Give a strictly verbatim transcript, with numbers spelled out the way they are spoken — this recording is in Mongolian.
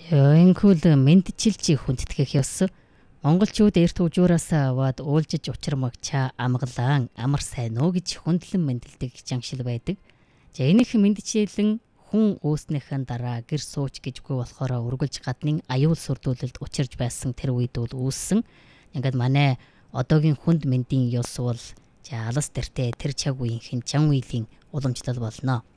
Энхүүл мэдчилж хүндэтгэх ёс. Монголчууд эрт үжүүрээс аваад уулжиж учрамагчаа амгалан амар сайн уу гэж хүндлэн мэндэлдэг жангшил байдаг. За энийх мэдчилэн хүн үүснийхэн дараа гэр сууч гэжгүй болохоор үргэлж гаднын аюул сүрдүүлэлд учирж байсан тэр үед бол үүссэн. Ингээд манай одоогийн хүнд мэндийн ёс бол за алас тэртээ тэр цаг үеийнхэн чан үеийн уламжлал болно.